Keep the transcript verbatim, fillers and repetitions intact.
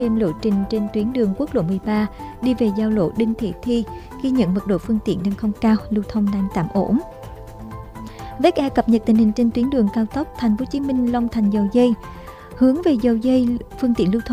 Thêm lộ trình trên tuyến đường quốc lộ mười ba đi về giao lộ Đinh Thị Thi, ghi nhận mật độ phương tiện đang không cao, lưu thông đang tạm ổn. vê kép a cập nhật tình hình trên tuyến đường cao tốc Thành phố Hồ Chí Minh Long Thành Dầu Giây. Hướng về Dầu Giây, phương tiện lưu thông